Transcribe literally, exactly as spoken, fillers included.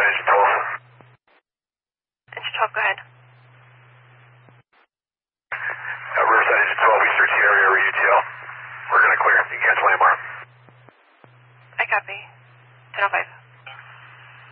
Engine twelve. Engine twelve, go ahead. Uh, Riverside Engine twelve, we search the area over U T L. We're going to clear. You can cancel A M R. I copy. ten oh five.